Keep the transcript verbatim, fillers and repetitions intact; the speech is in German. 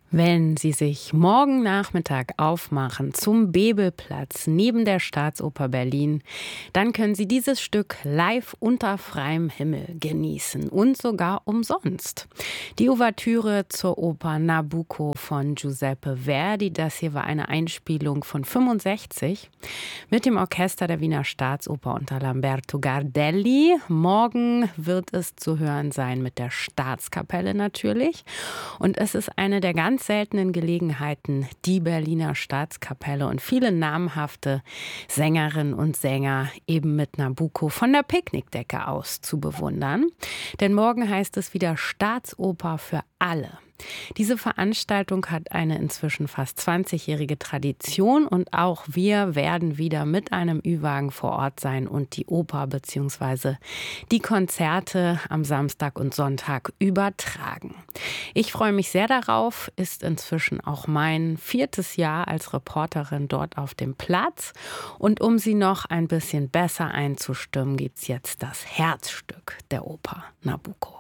Wenn Sie sich morgen Nachmittag aufmachen zum Bebelplatz neben der Staatsoper Berlin, dann können Sie dieses Stück live unter freiem Himmel genießen und sogar umsonst. Die Ouvertüre zur Oper Nabucco von Giuseppe Verdi, das hier war eine Einspielung von fünfundsechzig mit dem Orchester der Wiener Staatsoper unter Lamberto Gardelli. Morgen wird es zu hören sein mit der Staatskapelle natürlich. Und es ist eine der ganz seltenen Gelegenheiten, die Berliner Staatskapelle und viele namhafte Sängerinnen und Sänger eben mit Nabucco von der Picknickdecke aus zu bewundern. Denn morgen heißt es wieder Staatsoper für alle. Diese Veranstaltung hat eine inzwischen fast zwanzigjährige Tradition und auch wir werden wieder mit einem Ü-Wagen vor Ort sein und die Oper bzw. die Konzerte am Samstag und Sonntag übertragen. Ich freue mich sehr darauf, ist inzwischen auch mein viertes Jahr als Reporterin dort auf dem Platz. Und um Sie noch ein bisschen besser einzustimmen, gibt es jetzt das Herzstück der Oper Nabucco.